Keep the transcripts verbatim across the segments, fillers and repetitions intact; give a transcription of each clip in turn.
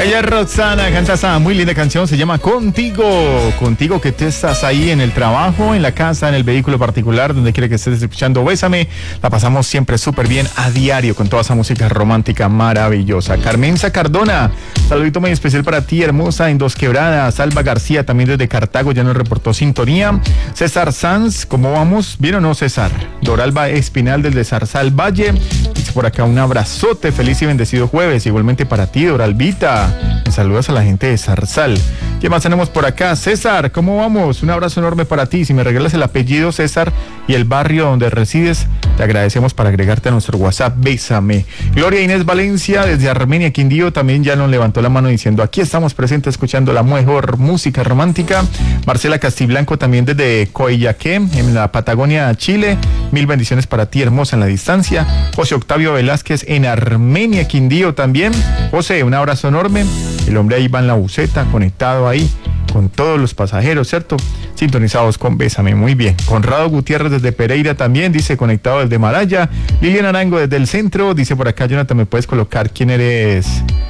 Ella es Roxana, canta esa muy linda canción, se llama Contigo. Contigo, que tú estás ahí en el trabajo, en la casa, en el vehículo particular, donde quiera que estés escuchando Bésame. La pasamos siempre súper bien a diario con toda esa música romántica maravillosa. Carmenza Cardona, saludito muy especial para ti, hermosa, en Dos Quebradas. Alba García, también desde Cartago, ya nos reportó sintonía. César Sanz, ¿cómo vamos? ¿Bien o no, César? Doralba Espinal desde Zarzal Valle, dice por acá un abrazote, feliz y bendecido jueves. Igualmente para ti, Doralbita. Saludos a la gente de Zarzal. ¿Qué más tenemos por acá? César, ¿cómo vamos? Un abrazo enorme para ti. Si me regalas el apellido, César, y el barrio donde resides, te agradecemos para agregarte a nuestro WhatsApp. Bésame. Gloria Inés Valencia, desde Armenia, Quindío, también ya nos levantó la mano diciendo, aquí estamos presentes escuchando la mejor música romántica. Marcela Castiblanco, también desde Coillaqué, en la Patagonia, Chile. Mil bendiciones para ti, hermosa, en la distancia. José Octavio Velázquez, en Armenia, Quindío, también. José, un abrazo enorme. El hombre ahí va en la buseta, conectado ahí con todos los pasajeros, ¿cierto? Sintonizados con Bésame, muy bien. Conrado Gutiérrez desde Pereira también, dice, conectado desde Maraya. Lilian Arango desde el centro, dice por acá, Jonathan, ¿me puedes colocar quién eres?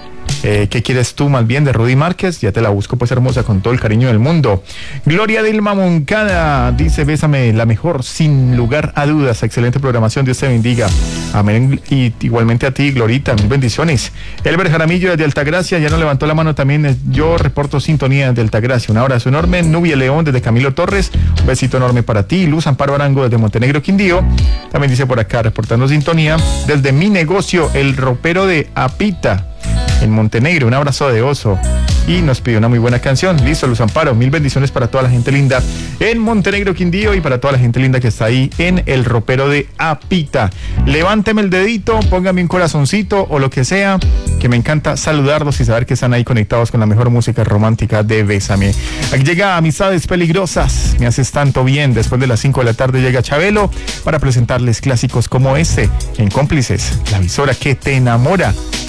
Eh, ¿Qué quieres tú más bien de Rudy Márquez? Ya te la busco, pues, hermosa, con todo el cariño del mundo. Gloria Dilma Moncada dice, Bésame, la mejor sin lugar a dudas. Excelente programación, Dios te bendiga. Amén. Y igualmente a ti, Glorita, mil bendiciones. Elber Jaramillo desde Altagracia, ya nos levantó la mano también. Yo reporto sintonía desde Altagracia. Un abrazo enorme. Nubia León desde Camilo Torres, un besito enorme para ti. Luz Amparo Arango desde Montenegro, Quindío, también dice por acá, reportando sintonía desde mi negocio, el ropero de Apita, en Montenegro. Un abrazo de oso. Y nos pidió una muy buena canción. Listo, Luz Amparo, mil bendiciones para toda la gente linda en Montenegro, Quindío, y para toda la gente linda que está ahí en el ropero de Apita. Levánteme el dedito, póngame un corazoncito o lo que sea, que me encanta saludarlos y saber que están ahí conectados con la mejor música romántica de Bésame. Aquí llega Amistades Peligrosas, me haces tanto bien. Después de las cinco de la tarde llega Chabelo para presentarles clásicos como este en Cómplices, la emisora que te enamora.